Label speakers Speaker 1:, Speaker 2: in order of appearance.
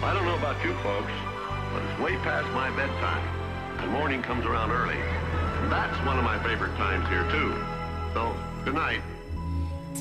Speaker 1: I don't know about you folks, but it's way past my bedtime, and morning comes around early. And that's one of my favorite times here, too. So, good night.